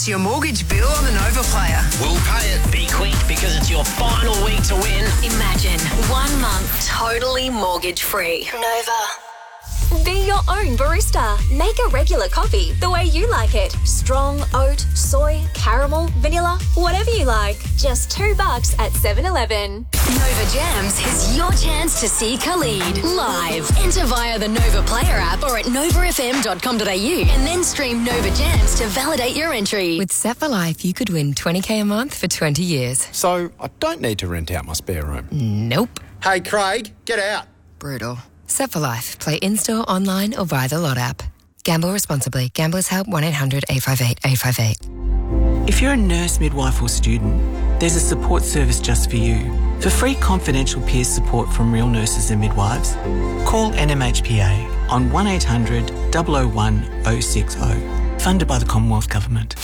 What's your mortgage bill on the Nova Player? We'll pay it. Be quick because it's your final week to win. Imagine 1 month totally mortgage-free. Nova. Be your own barista. Make a regular coffee the way you like it. Strong, oat, soy, caramel, vanilla, whatever you like. Just $2 at 7-Eleven. Nova Jams is your chance to see Khalid live. Enter via the Nova Player app or at novafm.com.au and then stream Nova Jams to validate your entry. With Set for Life, you could win $20,000 a month for 20 years. So I don't need to rent out my spare room. Nope. Hey, Craig, get out. Brutal. Set for Life. Play in-store, online or via the Lot app. Gamble responsibly. Gamblers Help 1-800-858-858. If you're a nurse, midwife or student, there's a support service just for you. For free confidential peer support from real nurses and midwives, call NMHPA on 1800 001 060. Funded by the Commonwealth Government.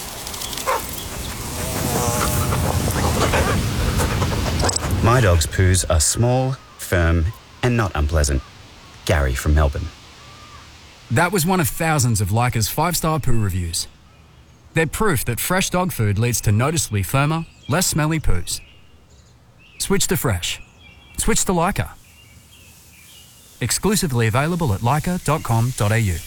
My dog's poos are small, firm and not unpleasant. Gary from Melbourne. That was one of thousands of Leica's 5-star poo reviews. They're proof that fresh dog food leads to noticeably firmer, less smelly poos. Switch to fresh. Switch to Leica. Exclusively available at leica.com.au.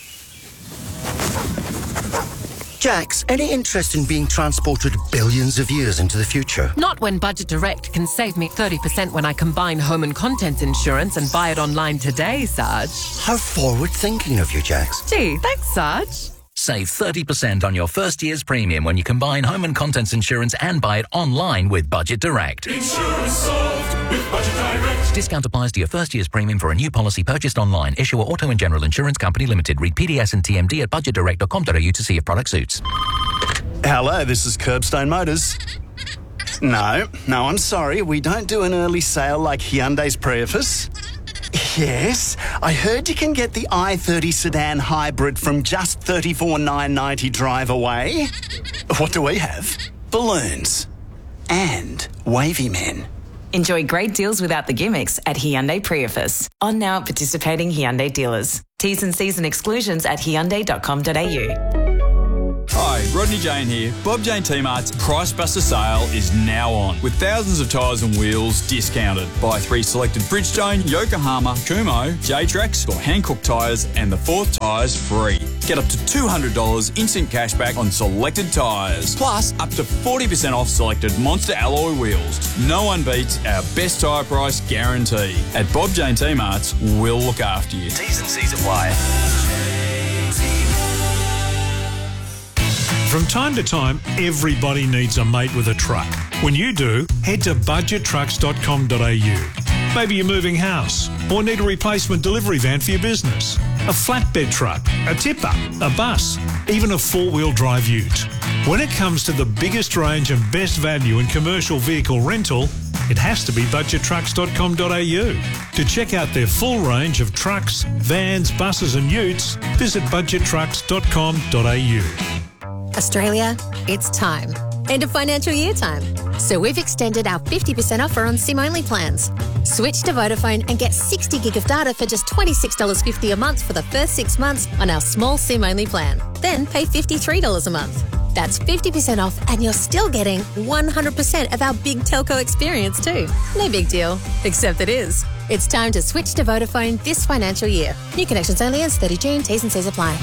Jax, any interest in being transported billions of years into the future? Not when Budget Direct can save me 30% when I combine home and contents insurance and buy it online today, Sarge. How forward-thinking of you, Jax. Gee, thanks, Sarge. Save 30% on your first year's premium when you combine home and contents insurance and buy it online with Budget Direct. Insurance solved with Budget Direct. Discount applies to your first year's premium for a new policy purchased online. Issuer Auto and General Insurance Company Limited. Read PDS and TMD at budgetdirect.com.au to see if product suits. Hello, this is Curbstone Motors. No, I'm sorry. We don't do an early sale like Hyundai's Prius. Yes, I heard you can get the i30 sedan hybrid from just $34,990 drive away. What do we have? Balloons. And wavy men. Enjoy great deals without the gimmicks at Hyundai Prius. On now at participating Hyundai dealers. T's and C's and exclusions at hyundai.com.au. Hi, Rodney Jane here. Bob Jane T-Mart's Price Buster sale is now on, with thousands of tyres and wheels discounted. Buy 3 selected Bridgestone, Yokohama, Kumho, J-Trax or Hankook tyres and the 4th tyres free. Get up to $200 instant cash back on selected tyres. Plus, up to 40% off selected Monster alloy wheels. No one beats our best tyre price guarantee. At Bob Jane T-Mart's, we'll look after you. T's and C's apply. From time to time, everybody needs a mate with a truck. When you do, head to budgettrucks.com.au. Maybe you're moving house or need a replacement delivery van for your business, a flatbed truck, a tipper, a bus, even a 4-wheel drive ute. When it comes to the biggest range and best value in commercial vehicle rental, it has to be budgettrucks.com.au. To check out their full range of trucks, vans, buses and utes, visit budgettrucks.com.au. Australia, it's time. End of financial year time. So we've extended our 50% offer on SIM-only plans. Switch to Vodafone and get 60 gig of data for just $26.50 a month for the first 6 months on our small SIM-only plan. Then pay $53 a month. That's 50% off and you're still getting 100% of our big telco experience too. No big deal, except it is. It's time to switch to Vodafone this financial year. New connections only ends 30 June. T's and C's apply.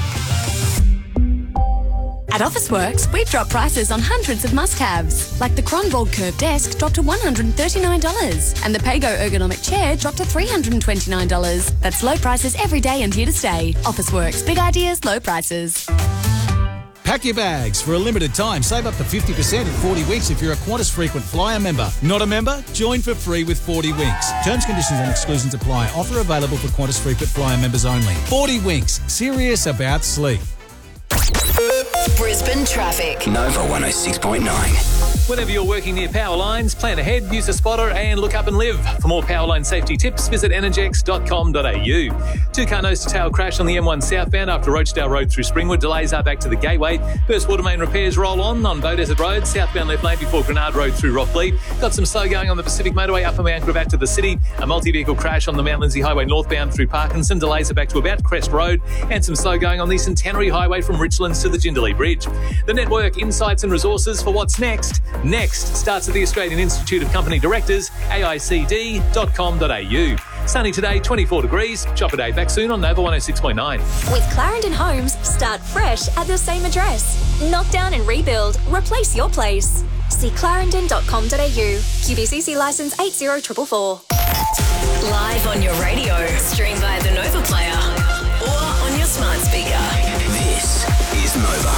At Officeworks, we've dropped prices on hundreds of must-haves, like the Cronvold Curve Desk dropped to $139 and the Pago Ergonomic Chair dropped to $329. That's low prices every day and here to stay. Officeworks, big ideas, low prices. Pack your bags. For a limited time, save up to 50% in 40 weeks if you're a Qantas Frequent Flyer member. Not a member? Join for free with 40 Winks. Terms, conditions and exclusions apply. Offer available for Qantas Frequent Flyer members only. 40 Winks. Serious about sleep. Brisbane traffic. Nova 106.9. Whenever you're working near power lines, plan ahead, use a spotter and look up and live. For more powerline safety tips, visit energex.com.au. Two-car nose-to-tail crash on the M1 southbound after Rochdale Road through Springwood. Delays are back to the Gateway. First water main repairs roll on Beaudesert Road, southbound left lane before Grenard Road through Rockley. Got some slow going on the Pacific Motorway up from Mount Gravatt to the city. A multi-vehicle crash on the Mount Lindsay Highway northbound through Parkinson. Delays are back to about Crest Road. And some slow going on the Centenary Highway from Richlands to the Jindalee Bridge. The network, insights and resources for what's next. Next starts at the Australian Institute of Company Directors, aicd.com.au. Sunny today, 24 degrees. Chopper day back soon on Nova 106.9. With Clarendon Homes, start fresh at the same address. Knock down and rebuild. Replace your place. See clarendon.com.au. QBCC licence 80444. Live on your radio, stream via the Nova Player or on your smart speaker. This is Nova.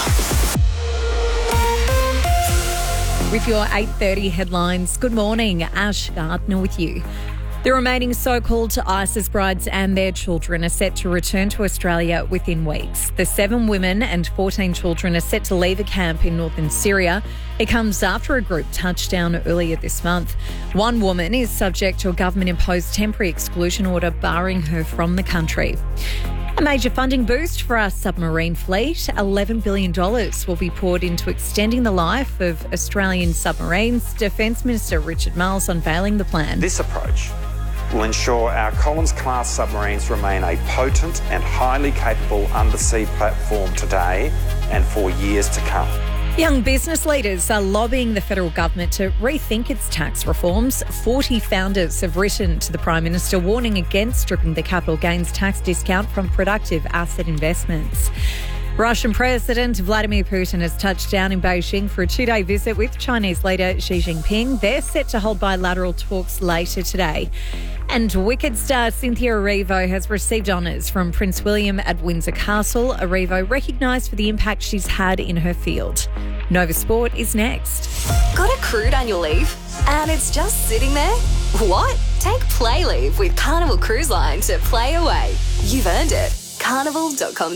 With your 8:30 headlines, good morning. Ash Gardner with you. The remaining so-called ISIS brides and their children are set to return to Australia within weeks. The 7 women and 14 children are set to leave a camp in northern Syria. It comes after a group touched down earlier this month. One woman is subject to a government-imposed temporary exclusion order barring her from the country. A major funding boost for our submarine fleet. $11 billion will be poured into extending the life of Australian submarines. Defence Minister Richard Marles unveiling the plan. This approach will ensure our Collins-class submarines remain a potent and highly capable undersea platform today and for years to come. Young business leaders are lobbying the federal government to rethink its tax reforms. 40 founders have written to the Prime Minister warning against stripping the capital gains tax discount from productive asset investments. Russian President Vladimir Putin has touched down in Beijing for a 2-day visit with Chinese leader Xi Jinping. They're set to hold bilateral talks later today. And Wicked star Cynthia Erivo has received honours from Prince William at Windsor Castle. Erivo recognised for the impact she's had in her field. Nova Sport is next. Got a crude annual leave and it's just sitting there? What? Take Play Leave with Carnival Cruise Line to play away. You've earned it. Carnival.com.au.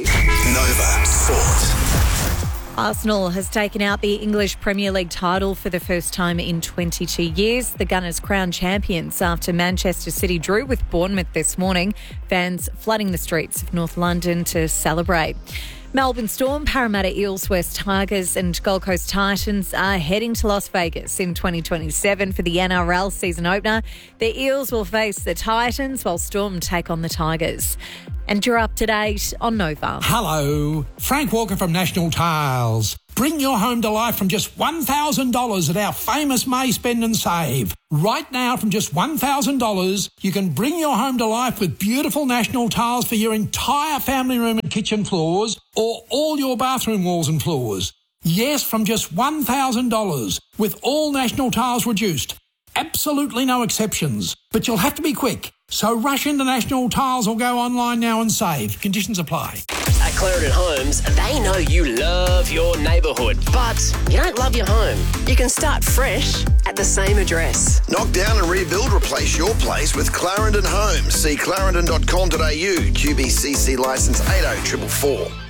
Nova Sport. Arsenal has taken out the English Premier League title for the first time in 22 years. The Gunners crowned champions after Manchester City drew with Bournemouth this morning. Fans flooding the streets of North London to celebrate. Melbourne Storm, Parramatta Eels, West Tigers and Gold Coast Titans are heading to Las Vegas in 2027 for the NRL season opener. The Eels will face the Titans while Storm take on the Tigers. And you're up to date on Nova. Hello, Frank Walker from National Tiles. Bring your home to life from just $1,000 at our famous May Spend and Save. Right now, from just $1,000, you can bring your home to life with beautiful National Tiles for your entire family room and kitchen floors or all your bathroom walls and floors. Yes, from just $1,000 with all National Tiles reduced. Absolutely no exceptions. But you'll have to be quick. So rush into National Tiles or go online now and save. Conditions apply. At Clarendon Homes, they know you love your neighbourhood, but you don't love your home. You can start fresh at the same address. Knock down and rebuild, replace your place with Clarendon Homes. See clarendon.com.au, QBCC licence 80444.